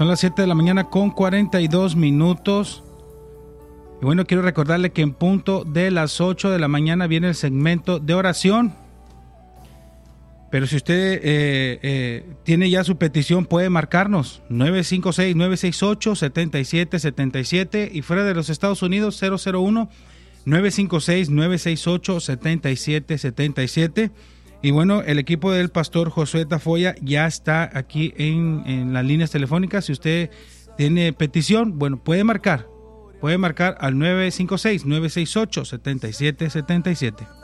Son las 7 de la mañana con 42 minutos. Y bueno, quiero recordarle que en punto de las 8 de la mañana viene el segmento de oración. Pero si usted tiene ya su petición, puede marcarnos 956-968-7777 y fuera de los Estados Unidos 001-956-968-7777. Y bueno, el equipo del pastor Josué Tafoya ya está aquí en las líneas telefónicas. Si usted tiene petición, bueno, puede marcar al 956-968-7777.